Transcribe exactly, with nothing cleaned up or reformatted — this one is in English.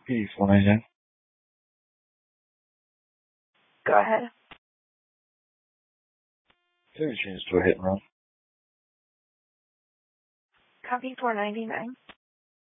P D four ninety-nine. Go ahead. Thirty change to a hit and run. Copy four ninety-nine.